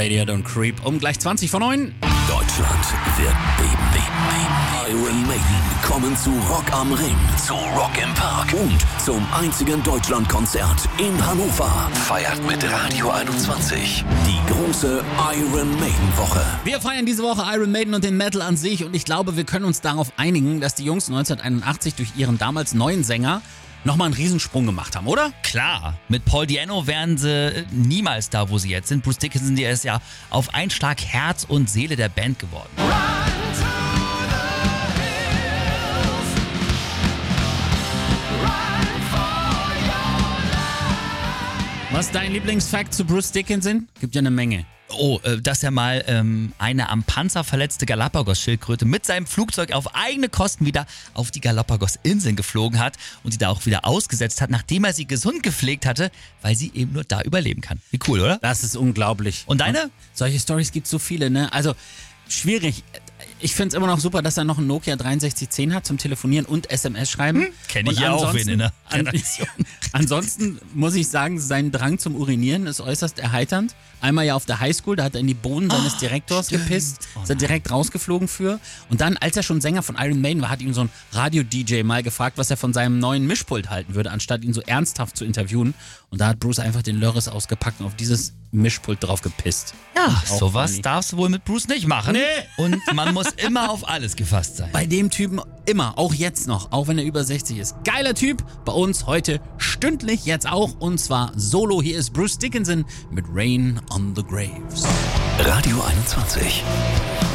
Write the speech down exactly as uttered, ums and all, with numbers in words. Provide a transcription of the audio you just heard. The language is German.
Radio Don't Creep um gleich zwanzig vor neun. Deutschland wird beben, beben, beben. Iron Maiden kommen zu Rock am Ring, zu Rock im Park und zum einzigen Deutschlandkonzert in Hannover. Feiert mit Radio einundzwanzig die große Iron Maiden Woche. Wir feiern diese Woche Iron Maiden und den Metal an sich und ich glaube, wir können uns darauf einigen, dass die Jungs neunzehnhunderteinundachtzig durch ihren damals neuen Sänger nochmal einen Riesensprung gemacht haben, oder? Klar, mit Paul Di'Anno wären sie niemals da, wo sie jetzt sind. Bruce Dickinson, der ist ja auf einen Schlag Herz und Seele der Band geworden. Was ist dein Lieblingsfakt zu Bruce Dickinson? Gibt ja eine Menge. Oh, äh, dass er mal ähm, eine am Panzer verletzte Galapagos-Schildkröte mit seinem Flugzeug auf eigene Kosten wieder auf die Galapagos-Inseln geflogen hat und die da auch wieder ausgesetzt hat, nachdem er sie gesund gepflegt hatte, weil sie eben nur da überleben kann. Wie cool, oder? Das ist unglaublich. Und deine? Und solche Storys gibt es so viele, ne? Also, schwierig. Ich finde es immer noch super, dass er noch ein Nokia dreiundsechzig zehn hat zum Telefonieren und S M S schreiben. Hm, Kenn ich ja auch wen in der Generation. An, ansonsten muss ich sagen, sein Drang zum Urinieren ist äußerst erheiternd. Einmal ja auf der Highschool, da hat er in die Bohnen seines oh, Direktors stimmt. gepisst, ist er direkt rausgeflogen für. Und dann, als er schon Sänger von Iron Maiden war, hat ihm so ein Radio-D J mal gefragt, was er von seinem neuen Mischpult halten würde, anstatt ihn so ernsthaft zu interviewen. Und da hat Bruce einfach den Lörres ausgepackt und auf dieses Mischpult drauf gepisst. Ja, sowas darfst du wohl mit Bruce nicht machen. Nee. Und man muss immer auf alles gefasst sein. Bei dem Typen immer, auch jetzt noch, auch wenn er über sechzig ist. Geiler Typ, bei uns heute stündlich, jetzt auch, und zwar solo. Hier ist Bruce Dickinson mit Rain on the Graves. Radio einundzwanzig.